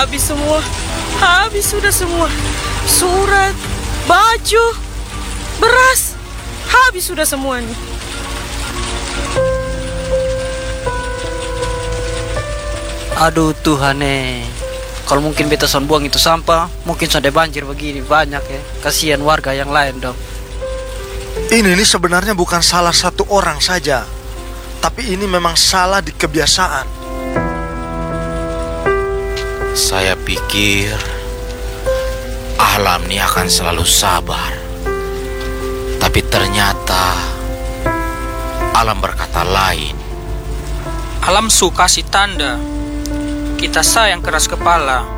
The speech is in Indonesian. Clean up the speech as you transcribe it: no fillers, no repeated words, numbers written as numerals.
Habis semua. Habis sudah semua. Surat, baju, beras. Habis sudah semuanya. Aduh Tuhan kalau mungkin beta son buang itu sampah, mungkin sudah banjir begini banyak ya. Kasihan warga yang lain dong. Ini sebenarnya bukan salah satu orang saja, tapi ini memang salah di kebiasaan. Saya pikir alam ini akan selalu sabar, tapi ternyata alam berkata lain. Alam suka si tanda. Kita sayang keras kepala.